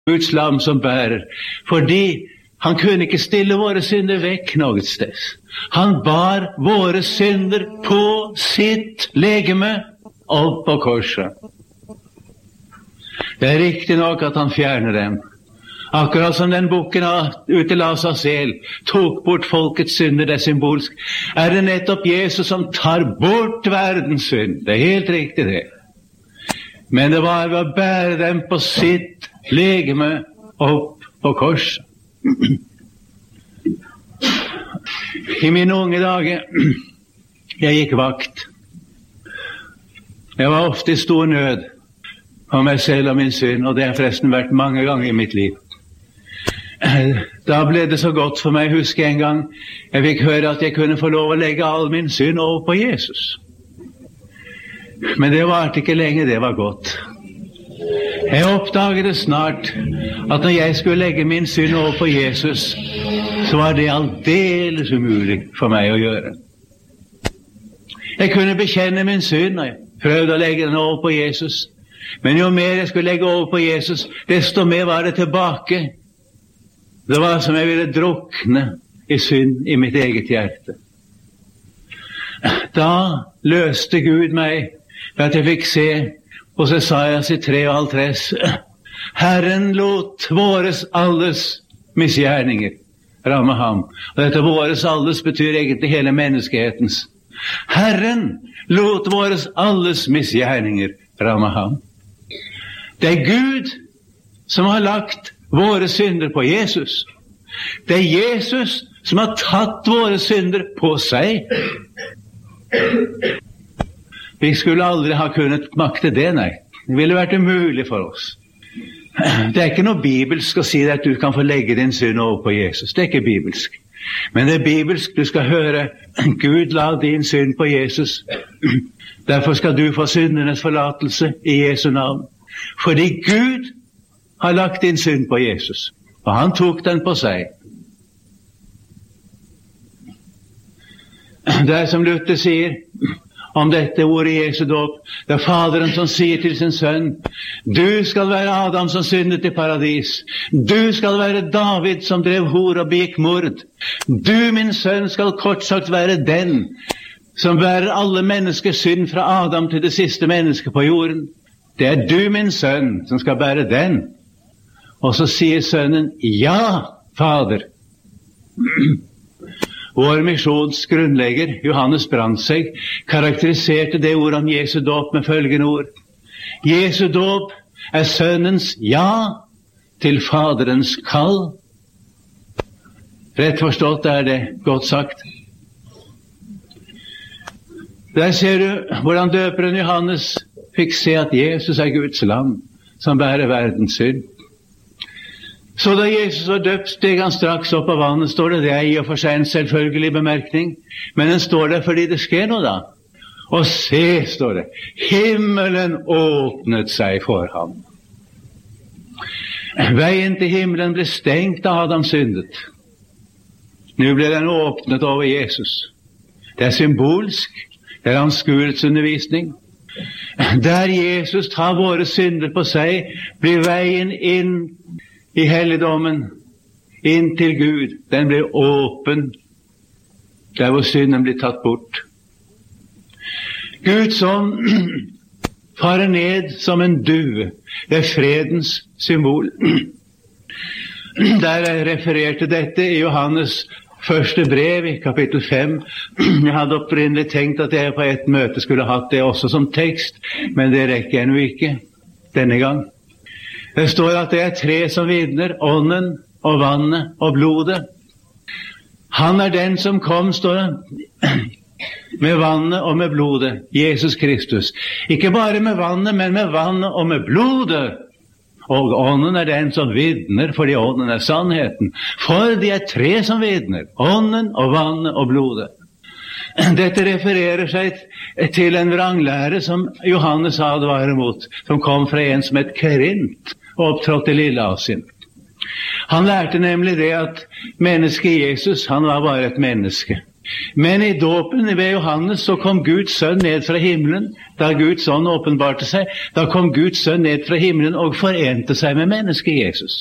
Guds lam som bærer, fordi han kunne ikke stille våre synder vekk noe sted. Han bar våre synder på sitt legeme opp på korset. Det riktig nok at han fjerner dem. Akkurat som den boken ute Las Asel tok bort folkets synder, det symbolsk, det nettopp Jesus som tar bort verdens synd. Det helt riktig det. Men det var ved å bære dem på sitt legeme opp på korset. I mine unge dager, jeg gikk vakt. Jeg var ofte i stor nød på meg selv og min synd, og det har forresten vært mange ganger i mitt liv. Da ble det så godt for meg, husker jeg en gang, jeg fikk høre at jeg kunne få lov å legge all min synd over på Jesus. Men det varte ikke lenge, det var godt. Jeg oppdaget det snart, at når jeg skulle legge min synd over på Jesus, så var det aldeles umulig for meg å gjøre. Jeg kunne bekjenne min synd, og jeg prøvde å legge den over på Jesus. Men jo mer jeg skulle legge over på Jesus, desto mer var det tilbake. Det var som jeg ville drukne i synd i mitt eget hjerte. Da løste Gud meg, for at jeg fikk se hos Esaias i 53. Herren lot våres alles misgjerninger ramme ham. Og dette våres alles betyr egentlig hele menneskehetens. Herren lot våres alles misgjerninger ramme ham. Det Gud som har lagt våre synder på Jesus. Det Jesus som har tatt våre synder på seg. Vi skulle aldri ha kunnet makte det, nei. Det ville vært umulig for oss. Det ikke noe bibelsk å si at du kan få legge din synd over på Jesus. Det ikke bibelsk. Men det bibelsk, du skal høre, Gud la din synd på Jesus. Derfor skal du få syndenes forlatelse i Jesu navn. Fordi Gud har lagt din synd på Jesus, og han tok den på seg. Det som Luther sier om dette ordet Jesu dåp, det Faderen som sier til sin sønn, du skal være Adam som syndet i paradis, du skal være David som drev hor og begikk mord, du min sønn skal kort sagt være den som bærer alle menneskers synd fra Adam til det siste mennesket på jorden. Det du min sønn som skal bære den. Og så sier sønnen, ja, fader. Vår misjons grunnlegger, Johannes Brandtzæg, karakteriserte det ordet om Jesu dåp med følgende ord. Jesu dåp sønnens ja til faderens kall. Rett forstått det godt sagt. Der ser du hvordan døperen Johannes fikk se at Jesus Guds lam som bærer verdens synd. Så da Jesus var døpt, steg han straks opp av vannet, står det i og for seg en selvfølgelig bemerkning, men den står der fordi det skjer noe da. Og se, står det, himmelen åpnet seg for ham. Veien til himmelen ble stengt da Adam syndet. Nå ble den åpnet over Jesus. Det symbolsk, det anskuelses undervisning. Der Jesus tar våre synder på seg, blir veien inn i helligdommen, inn til Gud. Den blir åpen, der hvor synden blir tatt bort. Gud som farer ned som en due, det fredens symbol. Der refererte dette i Johannes første brev i kapittel 5. Jeg hadde opprinnelig tenkt at jeg på et møte skulle hatt det også som tekst, men det rekker jeg nå ikke denne gang. Det står at det 3 som vitner, ånden og vannet og blodet. Han den som kom, står det, med vannet og med blodet, Jesus Kristus. Ikke bare med vannet, men med vannet og med blodet. Og ånden den som vitner, fordi ånden sannheten. For de 3 som vitner, ånden og vannet og blodet. Dette refererer seg til en vranglære som Johannes advarer mot, som kom fra en som het Korint, og opptrådte i Lilleasien. Han lærte nemlig det at mennesket Jesus, han var bare et menneske. Men i dåpen ved Johannes så kom Guds sønn ned fra himmelen. Da Guds ånd åpenbarte seg, da kom Guds sønn ned fra himmelen og forente seg med mennesket Jesus.